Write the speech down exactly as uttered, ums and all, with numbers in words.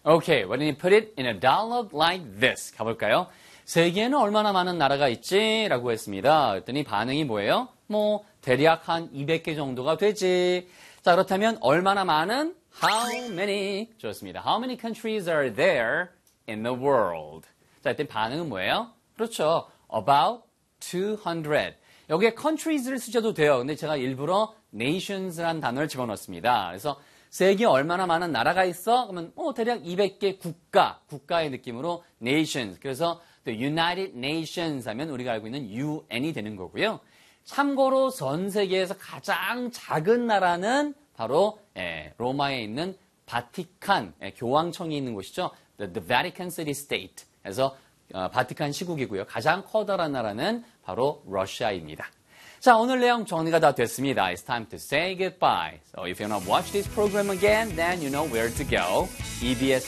Okay, why don't you put it in a dialogue like this? 가볼까요? 세계에는 얼마나 많은 나라가 있지? 라고 했습니다. 그랬더니 반응이 뭐예요? 뭐 대략 한 이백 개 정도가 되지. 자, 그렇다면 얼마나 많은? How many? 좋습니다. How many countries are there in the world? 자, 이때 반응은 뭐예요? 그렇죠. About two hundred. 여기에 countries를 쓰셔도 돼요. 근데 제가 일부러 nations라는 단어를 집어넣습니다. 그래서 세계에 얼마나 많은 나라가 있어? 그러면 어, 대략 이백 개 국가, 국가의 느낌으로 nations. 그래서 the United Nations 하면 우리가 알고 있는 유엔이 되는 거고요. 참고로 전 세계에서 가장 작은 나라는 바로 예, 로마에 있는 바티칸, 예, 교황청이 있는 곳이죠. The, the Vatican City State. 그래서 어, 바티칸 시국이고요. 가장 커다란 나라는 바로 러시아입니다. 자, 오늘 내용 정리가 다 됐습니다. It's time to say goodbye. So if you want to watch this program again, then you know where to go. 이비에스